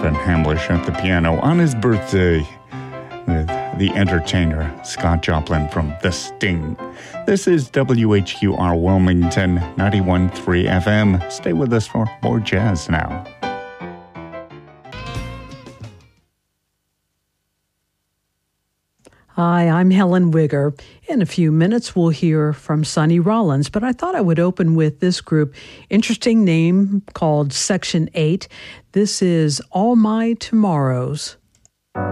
Jonathan Hamlish at the piano on his birthday with the entertainer Scott Joplin from The Sting. This is WHQR Wilmington 91.3 FM. Stay with us for more jazz now. Hi, I'm Helen Wigger. In a few minutes, we'll hear from Sonny Rollins, but I thought I would open with this group. Interesting name called Section 8. This is All My Tomorrows.